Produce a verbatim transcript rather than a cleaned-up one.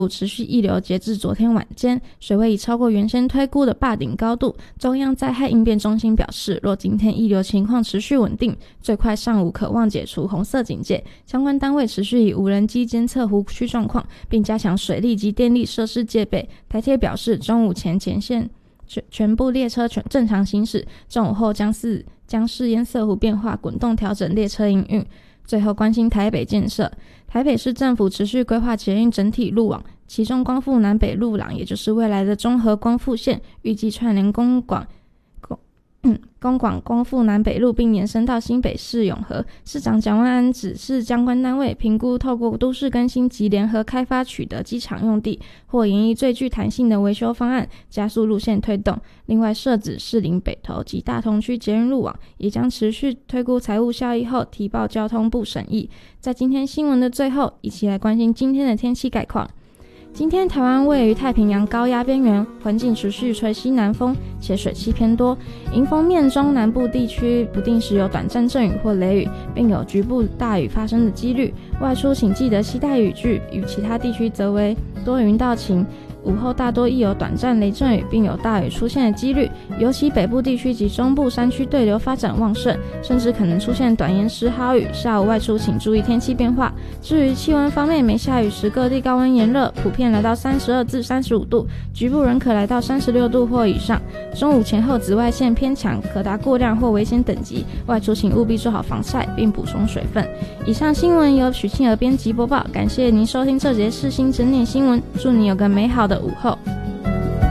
持续溢流，截至昨天晚间，水位已超过原先推估的坝顶高度。中央灾害应变中心表示，若今天溢流情况持续稳定，最快上午可望解除红色警戒。相关单位持续以无人机监测湖区状况，并加强水利及电力设施戒备。台铁表示，中午前前线全全部列车全正常行驶，中午后将是将试验色湖变化，滚动调整列车营运。最后关心台北建设，台北市政府持续规划捷运整体路网，其中光复南北路廊，也就是未来的中和光复线，预计串联公广公公广光复南北路，并延伸到新北市永和。市长蒋万安指示相关单位评估透过都市更新及联合开发取得机场用地，或研议最具弹性的维修方案，加速路线推动。另外，设置士林北投及大同区捷运路网，也将持续推估财务效益后提报交通部审议。在今天新闻的最后，一起来关心今天的天气概况。今天台湾位于太平洋高压边缘，环境持续吹西南风，且水汽偏多。迎风面中南部地区不定时有短暂阵雨或雷雨，并有局部大雨发生的几率。外出请记得携带雨具，与其他地区则为多云到晴。午后大多亦有短暂雷阵雨，并有大雨出现的几率，尤其北部地区及中部山区对流发展旺盛，甚至可能出现短延时豪雨。下午外出请注意天气变化。至于气温方面，没下雨时各地高温炎热，普遍来到三十二至三十五度，局部仍可来到三十六度或以上。中午前后紫外线偏强，可达过量或危险等级，外出请务必做好防晒并补充水分。以上新闻由许庆儿编辑播报，感谢您收听这节世新整点新闻，祝你有个美好的午后。